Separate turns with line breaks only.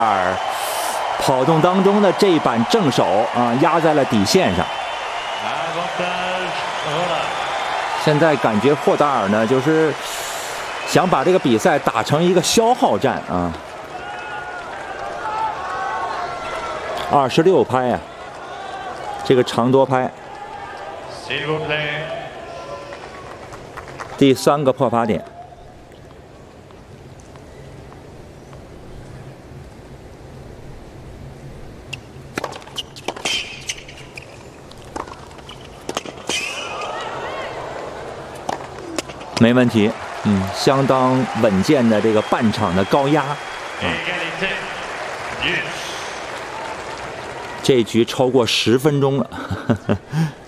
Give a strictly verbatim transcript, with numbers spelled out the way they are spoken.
尔跑动当中的这一板正手啊，压在了底线上。现在感觉霍达尔呢，就是想把这个比赛打成一个消耗战啊。二十六拍啊，这个长多拍。第三个破发点。没问题，嗯，相当稳健的这个半场的高压。嗯、这局超过十分钟了。呵呵